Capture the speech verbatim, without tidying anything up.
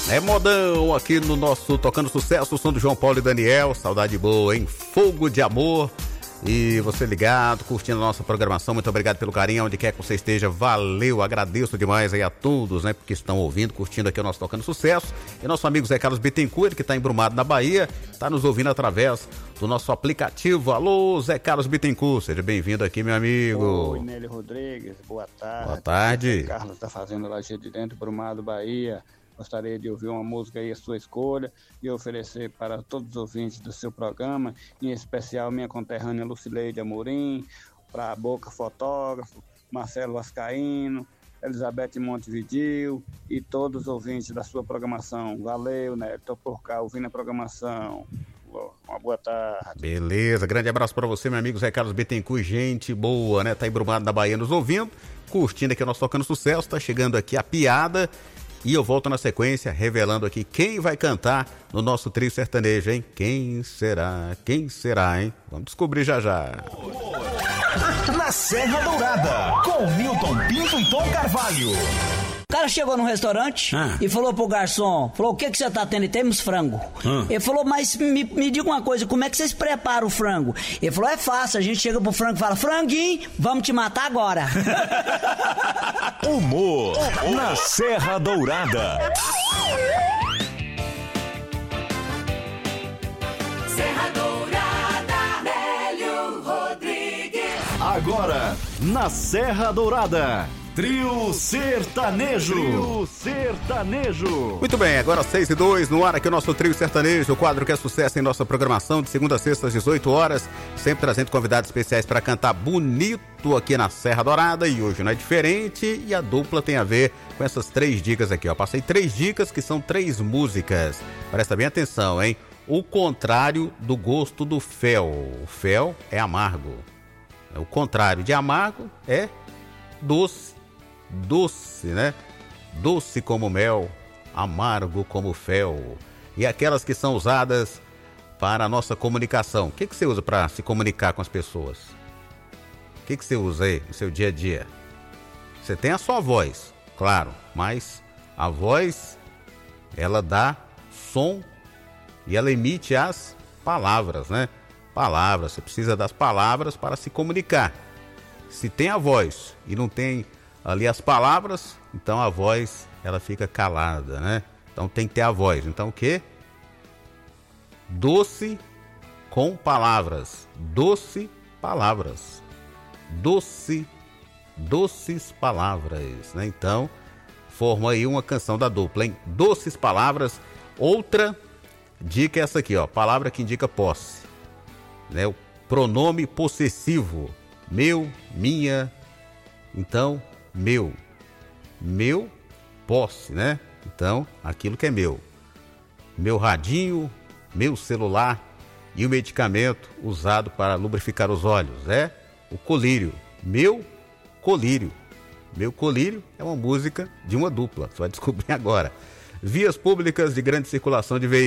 É modão aqui no nosso Tocando Sucesso, o som do João Paulo e Daniel, saudade boa, hein? Fogo de amor. E você ligado, curtindo a nossa programação, muito obrigado pelo carinho, onde quer que você esteja, valeu, agradeço demais aí a todos, né, porque estão ouvindo, curtindo aqui o nosso Tocando Sucesso. E nosso amigo Zé Carlos Bittencourt, ele que está em Brumado, na Bahia, está nos ouvindo através do nosso aplicativo. Alô, Zé Carlos Bittencourt, seja bem-vindo aqui, meu amigo. Oi, Nélio Rodrigues, boa tarde. Boa tarde. Zé Carlos está fazendo Lajeado de Dentro, Brumado, Bahia. Gostaria de ouvir uma música aí, a sua escolha, e oferecer para todos os ouvintes do seu programa, em especial minha conterrânea Lucileide Amorim, para a Boca Fotógrafo, Marcelo Vascaíno, Elizabeth Montevidil e todos os ouvintes da sua programação. Valeu, né? Estou por cá ouvindo a programação. Uma boa tarde. Beleza, grande abraço para você, meu amigo Zé Carlos Bittencourt, gente boa, né? Tá embrumado na Bahia nos ouvindo, curtindo aqui o nosso Tocando Sucesso, tá chegando aqui a piada. E eu volto na sequência, revelando aqui quem vai cantar no nosso trio sertanejo, hein? Quem será? Quem será, hein? Vamos descobrir já já. Na Serra Dourada, com Milton Pinto e Tom Carvalho. O cara chegou num restaurante ah. e falou pro garçom, falou, o que que você tá tendo? E temos frango. Ah. Ele falou, mas me, me diga uma coisa, como é que vocês preparam o frango? Ele falou, é fácil, a gente chega pro frango e fala, franguinho, vamos te matar agora. Humor, Humor na Serra Dourada. Serra Dourada, Nélio Rodrigues. Agora, na Serra Dourada. Trio Sertanejo. Trio Sertanejo. Muito bem, agora seis e dois, no ar aqui o nosso Trio Sertanejo, o quadro que é sucesso em nossa programação de segunda a sexta às dezoito horas, sempre trazendo convidados especiais para cantar bonito aqui na Serra Dourada, e hoje não é diferente, e a dupla tem a ver com essas três dicas aqui, ó. Passei três dicas que são três músicas. Presta bem atenção, hein? O contrário do gosto do fel. O fel é amargo. O contrário de amargo é doce. Doce, né? Doce como mel, amargo como fel. E aquelas que são usadas para a nossa comunicação. O que, que você usa para se comunicar com as pessoas? O que, que você usa aí no seu dia a dia? Você tem a sua voz, claro, mas a voz, ela dá som e ela emite as palavras, né? Palavras, você precisa das palavras para se comunicar. Se tem a voz e não tem ali as palavras, então a voz, ela fica calada, né? Então tem que ter a voz. Então o quê? Doce com palavras. Doce palavras. Doce, doces palavras, né? Então, forma aí uma canção da dupla, hein? Doces palavras. Outra dica é essa aqui, ó. Palavra que indica posse, né? O pronome possessivo. Meu, minha, então, meu. Meu, posse, né? Então, aquilo que é meu. Meu radinho, meu celular e o medicamento usado para lubrificar os olhos, é o colírio. Meu colírio. Meu colírio é uma música de uma dupla, você vai descobrir agora. Vias públicas de grande circulação de veículos.